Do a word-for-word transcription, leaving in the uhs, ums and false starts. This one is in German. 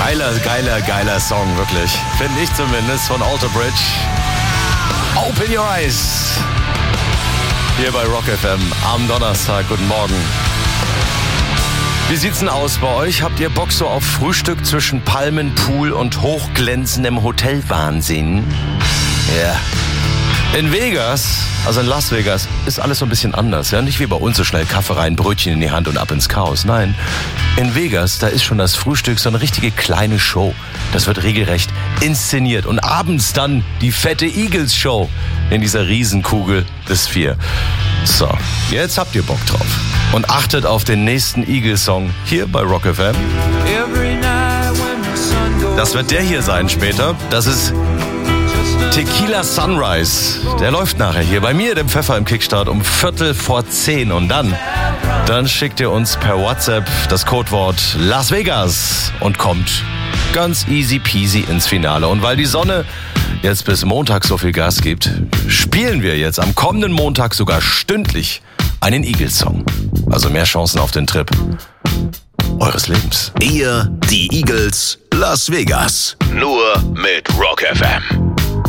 Geiler, geiler, geiler Song, wirklich. Finde ich zumindest, von Alter Bridge. Open Your Eyes. Hier bei Rock F M am Donnerstag. Guten Morgen. Wie sieht's denn aus bei euch? Habt ihr Bock so auf Frühstück zwischen Palmen, Pool und hochglänzendem Hotelwahnsinn? Ja. Yeah. In Vegas, also in Las Vegas, ist alles so ein bisschen anders. Ja? Nicht wie bei uns so schnell Kaffee rein, Brötchen in die Hand und ab ins Chaos. Nein, in Vegas, da ist schon das Frühstück so eine richtige kleine Show. Das wird regelrecht inszeniert. Und abends dann die fette Eagles-Show in dieser Riesenkugel des Vier. So, jetzt habt ihr Bock drauf. Und achtet auf den nächsten Eagles-Song hier bei Rock F M. Das wird der hier sein später. Das ist Tequila Sunrise. Der läuft nachher hier bei mir, dem Pfeffer im Kickstart, um Viertel vor zehn. Und dann, dann schickt ihr uns per WhatsApp das Codewort Las Vegas und kommt ganz easy peasy ins Finale. Und weil die Sonne jetzt bis Montag so viel Gas gibt, spielen wir jetzt am kommenden Montag sogar stündlich einen Eagles-Song. Also mehr Chancen auf den Trip eures Lebens. Ihr, die Eagles, Las Vegas. Nur mit Rock F M.